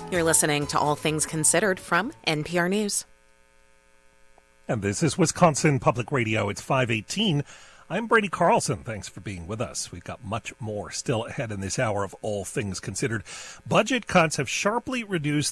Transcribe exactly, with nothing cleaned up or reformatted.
You're listening to All Things Considered from N P R News. And this is Wisconsin Public Radio. It's five eighteen. I'm Brady Carlson. Thanks for being with us. We've got much more still ahead in this hour of All Things Considered. Budget cuts have sharply reduced